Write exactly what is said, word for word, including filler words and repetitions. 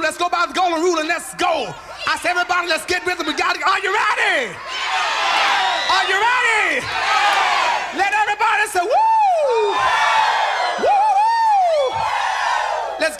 Let's go by the golden rule and let's go. I say, everybody, let's get rhythm.